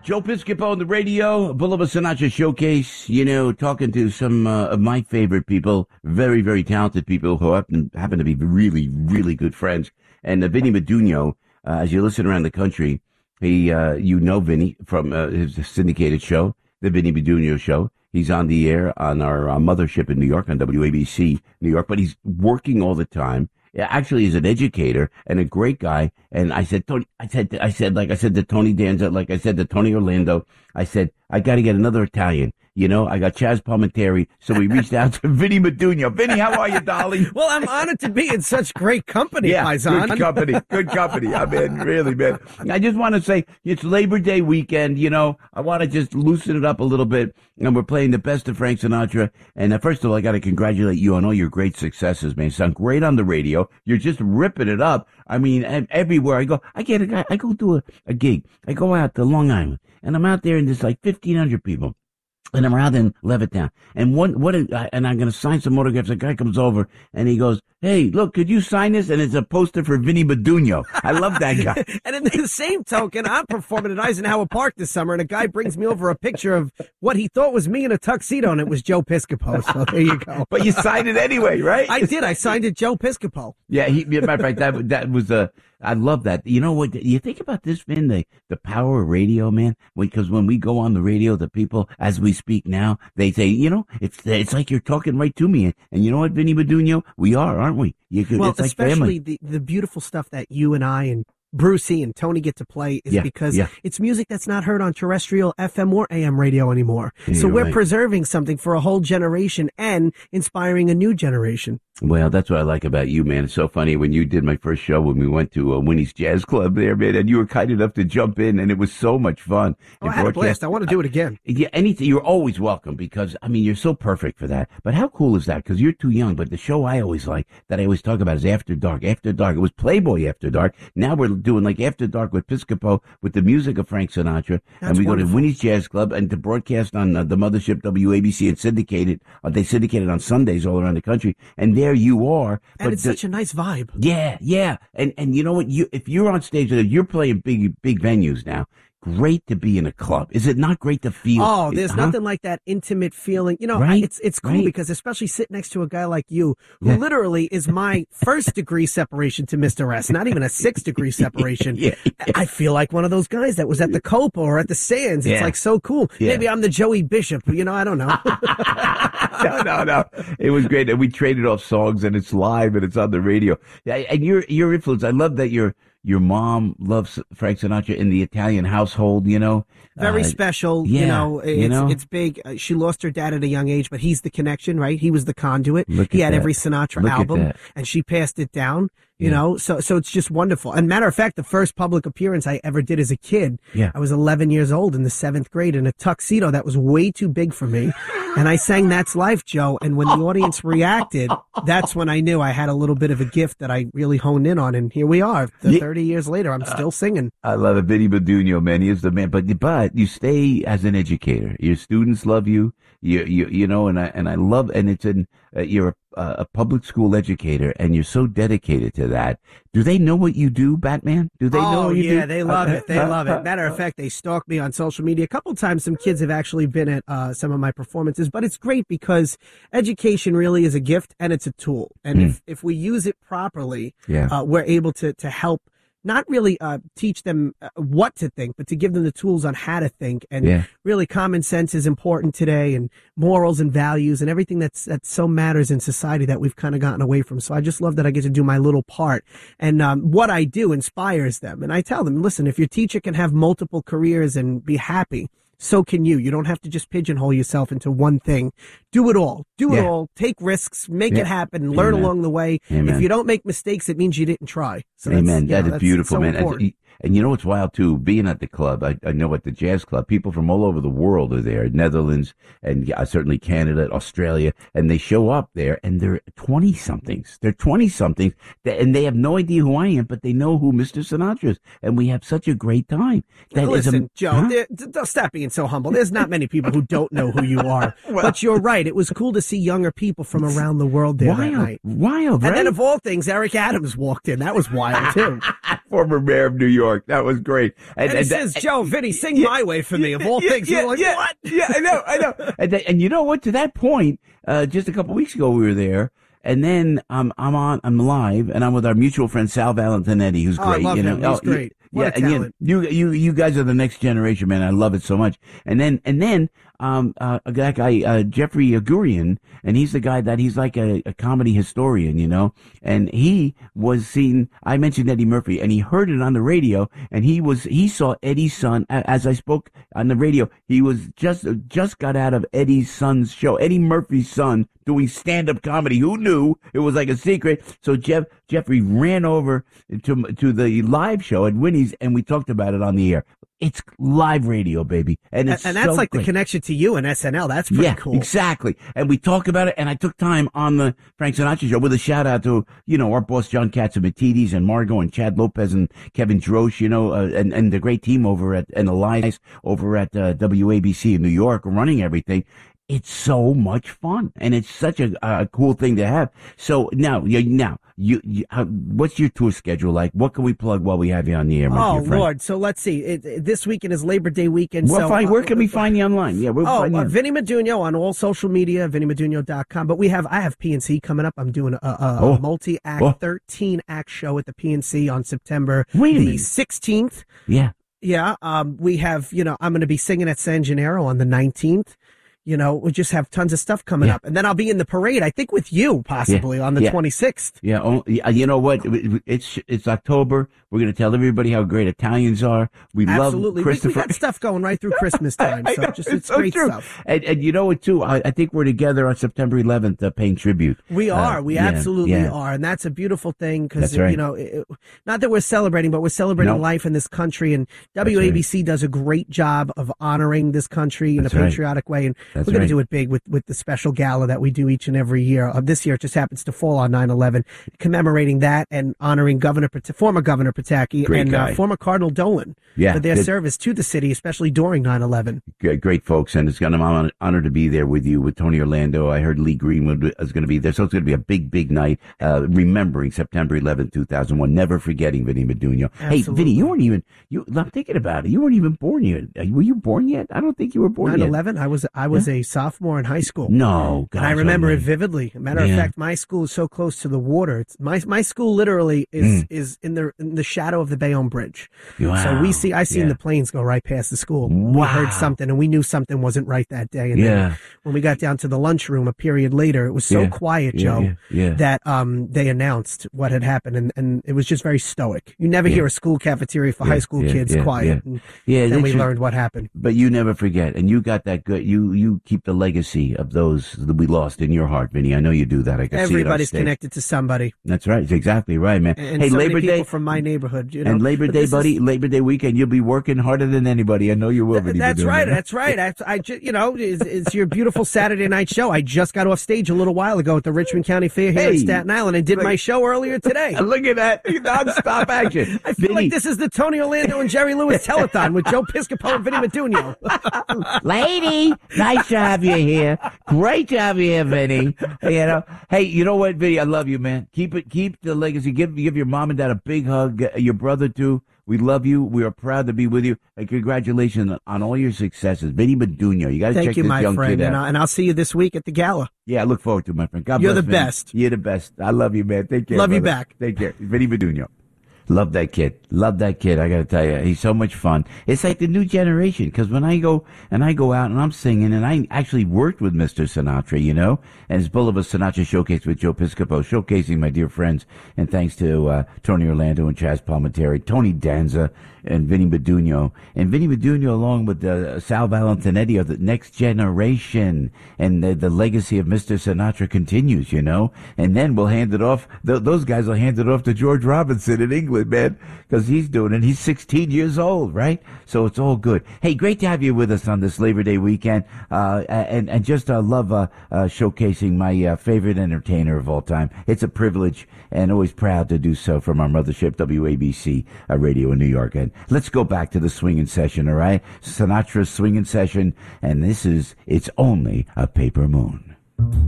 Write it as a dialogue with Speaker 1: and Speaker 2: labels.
Speaker 1: Joe Piscopo on the radio, Boulevard Sinatra Showcase, talking to some of my favorite people, very, very talented people who happen to be really, really good friends. And Vinny Madugno, as you listen around the country, he, Vinny from his syndicated show, The Vinny Madugno Show. He's on the air on our mothership in New York, on WABC New York, but he's working all the time. Actually, he's an educator and a great guy. And I said, Tony, like I said to Tony Danza, like I said to Tony Orlando, I said, I got to get another Italian. I got Chaz Palminteri, so we reached out to Vinny Madugno. Vinny, how are you, darling?
Speaker 2: Well, I'm honored to be in such great company, Paisan.
Speaker 1: Good company. I mean, really, man. I just want to say, it's Labor Day weekend, I want to just loosen it up a little bit, and we're playing the best of Frank Sinatra. And first of all, I got to congratulate you on all your great successes, man. You sound great on the radio. You're just ripping it up. I mean, everywhere I go, I go to a gig. I go out to Long Island, and I'm out there, and there's like 1,500 people. And I'm out in Levittown. And and I'm going to sign some autographs. A guy comes over and he goes, "Hey, look, could you sign this?" And it's a poster for Vinny Madugno. I love that guy.
Speaker 2: And in the same token, I'm performing at Eisenhower Park this summer, and a guy brings me over a picture of what he thought was me in a tuxedo, and it was Joe Piscopo. So there you go.
Speaker 1: But you signed it anyway, right?
Speaker 2: I did. I signed it Joe Piscopo.
Speaker 1: Yeah, matter of fact, that was I love that. You know what? You think about this, Vin, the power of radio, man. Because when we go on the radio, the people, as we speak now, they say, it's like you're talking right to me. And you know what, Vinny Madugno? We are, aren't we?
Speaker 2: Well,
Speaker 1: it's like
Speaker 2: especially
Speaker 1: family.
Speaker 2: the beautiful stuff that you and I and Brucey and Tony get to play is because it's music that's not heard on terrestrial FM or AM radio anymore.
Speaker 1: Yeah,
Speaker 2: so we're
Speaker 1: right.
Speaker 2: preserving something for a whole generation and inspiring a new generation.
Speaker 1: Well, that's what I like about you, man. It's so funny when you did my first show when we went to Winnie's Jazz Club there, man, and you were kind enough to jump in, and it was so much fun.
Speaker 2: Oh, I had a blast. I want to do it again.
Speaker 1: Yeah, anything. You're always welcome because, you're so perfect for that. But how cool is that? Because you're too young. But the show I always like, that I always talk about is After Dark. After Dark. It was Playboy After Dark. Now we're doing like After Dark with Piscopo with the music of Frank Sinatra.
Speaker 2: That's
Speaker 1: and we
Speaker 2: wonderful.
Speaker 1: go to Winnie's Jazz Club and to broadcast on the mothership WABC and syndicated. They syndicated on Sundays all around the country. And there you are.
Speaker 2: And it's such a nice vibe.
Speaker 1: Yeah. And you know what? If you're on stage, you're playing big venues now. Great to be in a club. Is it not great to feel?
Speaker 2: Oh, there's nothing like that intimate feeling.
Speaker 1: Right?
Speaker 2: It's cool
Speaker 1: Right.
Speaker 2: because especially sitting next to a guy like you, who literally is my first degree separation to Mr. S, not even a 6-degree separation. I feel like one of those guys that was at the Copa or at the Sands. It's like so cool.
Speaker 1: Yeah.
Speaker 2: Maybe I'm the Joey Bishop. I don't know.
Speaker 1: No. It was great. And we traded off songs and it's live and it's on the radio. And your influence, I love that your mom loves Frank Sinatra in the Italian household,
Speaker 2: Very special. It's big. She lost her dad at a young age, but he's the connection, right? He was the conduit. He had every Sinatra album and she passed it down. So it's just wonderful. And matter of fact, the first public appearance I ever did as a kid, I was 11 years old in the 7th grade in a tuxedo that was way too big for me. And I sang That's Life, Joe. And when the audience reacted, that's when I knew I had a little bit of a gift that I really honed in on. And here we are. 30 years later, I'm still singing.
Speaker 1: I love it. Vinny Madugno, man. He is the man. But you stay as an educator. Your students love you. And I love, and you're a public school educator and you're so dedicated to that. Do they know what you do, Batman? Do they know what you do?
Speaker 2: Yeah, they love it. They love it. Matter of fact, they stalk me on social media. A couple of times, some kids have actually been at some of my performances, but it's great because education really is a gift and it's a tool. And if we use it properly, we're able to help not really teach them what to think, but to give them the tools on how to think. And really common sense is important today, and morals and values and everything that so matters in society that we've kind of gotten away from. So I just love that I get to do my little part. And what I do inspires them. And I tell them, listen, if your teacher can have multiple careers and be happy, so can you. You don't have to just pigeonhole yourself into one thing. Do it all. Do it all. Take risks. Make it happen. Learn along the way.
Speaker 1: Amen.
Speaker 2: If you don't make mistakes, it means you didn't try. So
Speaker 1: Amen. That is beautiful,
Speaker 2: so
Speaker 1: man.
Speaker 2: important.
Speaker 1: And you know what's wild too? Being at the club, I know at the jazz club, people from all over the world are there, Netherlands and certainly Canada, Australia, and they show up there and they're 20-somethings. They're 20-somethings and they have no idea who I am, but they know who Mr. Sinatra is. And we have such a great time.
Speaker 2: Listen, Joe, stop being being so humble. There's not many people who don't know who you are. But you're right. It was cool to see younger people from around the world there that night.
Speaker 1: Wild, right?
Speaker 2: And then of all things, Eric Adams walked in. That was wild, too.
Speaker 1: Former mayor of New York. That was great.
Speaker 2: And he says, Joe, Vinny, sing My Way for me. Of all things, you're like, what?
Speaker 1: Yeah, I know. And you know what? To that point, just a couple weeks ago, we were there. And then I'm live, and I'm with our mutual friend Sal Valentinetti, who's great.
Speaker 2: I love him. He's great. What a talent.
Speaker 1: You guys are the next generation, man. I love it so much. And then that guy Jeffrey Agurian, and he's the guy that he's like a comedy historian, you know. And he was seen. I mentioned Eddie Murphy, and he heard it on the radio, and he saw Eddie's son as I spoke on the radio. He was just got out of Eddie's son's show, Eddie Murphy's son, doing stand-up comedy. Who knew? It was like a secret. So Jeffrey ran over to the live show at Winnie's, and we talked about it on the air. It's live radio, baby. And that's
Speaker 2: so like
Speaker 1: great.
Speaker 2: The connection to you and SNL. That's pretty cool.
Speaker 1: Yeah, exactly. And we talk about it, and I took time on the Frank Sinatra show with a shout out to, our boss John Katsimatidis and Margot and Chad Lopez and Kevin Drosh, and the great team over at, and Elias over at WABC in New York running everything. It's so much fun, and it's such a cool thing to have. So now, what's your tour schedule like? What can we plug while we have you on the air, my dear friend?
Speaker 2: Lord! So let's see. This weekend is Labor Day weekend.
Speaker 1: Well, where can we find you online? Yeah,
Speaker 2: Vinny Madugno on all social media, VinnyMadugno.com. But I have PNC coming up. I'm doing a multi-act, 13-act show at the PNC on September the 16th.
Speaker 1: Yeah.
Speaker 2: Yeah. We have, I'm going to be singing at San Gennaro on the 19th. We just have tons of stuff coming up. And then I'll be in the parade, I think with you, possibly, on the 26th.
Speaker 1: Yeah. You know what? It's October. We're going to tell everybody how great Italians are.
Speaker 2: Absolutely.
Speaker 1: Love Christopher.
Speaker 2: We got stuff going right through Christmas time. So it's great
Speaker 1: true.
Speaker 2: stuff.
Speaker 1: And you know what, too? I think we're together on September 11th paying tribute.
Speaker 2: We are. We absolutely are. And that's a beautiful thing because,
Speaker 1: right.
Speaker 2: not that we're celebrating, but we're celebrating life in this country. And WABC does a great job of honoring this country in a patriotic way. And we're going to do it big with the special gala that we do each and every year. This year it just happens to fall on 9/11, commemorating that and honoring former Governor Pataki and former Cardinal Dolan for their service to the city, especially during 9/11.
Speaker 1: Great folks, and it's going to be an honor to be there with you, with Tony Orlando. I heard Lee Greenwood is going to be there, so it's going to be a big, big night, remembering September 11th, 2001, never forgetting Vinny Madugno. Hey, Vinny, you weren't even, I'm thinking about it, you weren't even born yet. Were you born yet? I don't think you were born yet.
Speaker 2: 9/11, I was a sophomore in high school.
Speaker 1: No, God,
Speaker 2: and I remember it vividly. Matter of fact, my school is so close to the water. My school literally is in the shadow of the Bayonne Bridge. Wow. So I seen the planes go right past the school.
Speaker 1: Wow.
Speaker 2: We heard something, and we knew something wasn't right that day. And then when we got down to the lunchroom a period later, it was so quiet, Joe, that they announced what had happened, and it was just very stoic. You never hear a school cafeteria for high school kids quiet. And then we learned what happened.
Speaker 1: But you never forget, and you got that good. You keep the legacy of those that we lost in your heart, Vinny. I know you do that. I can see it.
Speaker 2: Everybody's connected to somebody.
Speaker 1: That's right. It's exactly right, man.
Speaker 2: And
Speaker 1: hey,
Speaker 2: so
Speaker 1: Labor
Speaker 2: many
Speaker 1: Day
Speaker 2: people from my neighborhood,
Speaker 1: and Labor Day, buddy. Labor Day weekend, you'll be working harder than anybody. I know you will.
Speaker 2: That's right. That's right. I just, it's your beautiful Saturday night show. I just got off stage a little while ago at the Richmond County Fair here in Staten Island and did my show earlier today.
Speaker 1: Look at that non-stop action.
Speaker 2: I feel like this is the Tony Orlando and Jerry Lewis telethon with Joe Piscopo and Vinny Madugno.
Speaker 1: Lady, nice to have you here. Great to have you here, Vinny. Hey, you know what, Vinny? I love you, man. Keep the legacy. Give your mom and dad a big hug. Your brother too. We love you. We are proud to be with you. And congratulations on all your successes. Vinny Madugno. You got to check this young kid out.
Speaker 2: And I'll see you this week at the gala.
Speaker 1: Yeah, I look forward to it, my friend. God
Speaker 2: You're
Speaker 1: bless,
Speaker 2: the
Speaker 1: Vinny.
Speaker 2: best.
Speaker 1: You're the best. I love you, man. Take care.
Speaker 2: Love
Speaker 1: brother.
Speaker 2: you back.
Speaker 1: Take care. Vinny Madugno. Love that kid. Love that kid. I got to tell you, he's so much fun. It's like the new generation. Because when I go out and I'm singing, and I actually worked with Mr. Sinatra, and it's Boulevard Sinatra Showcase with Joe Piscopo, showcasing my dear friends. And thanks to Tony Orlando and Chaz Palminteri, Tony Danza, and Vinny Madugno. And Vinny Madugno, along with Sal Valentinetti, are the next generation. And the legacy of Mr. Sinatra continues, And then we'll hand it off. Those guys will hand it off to George Robinson in England. with, man, because he's doing it. He's 16 years old, right? So it's all good. Hey, great to have you with us on this Labor Day weekend, and just love showcasing my favorite entertainer of all time. It's a privilege, and always proud to do so from our mothership, WABC Radio in New York. And let's go back to the swinging session, all right? Sinatra's swinging session, and this is It's Only a Paper Moon.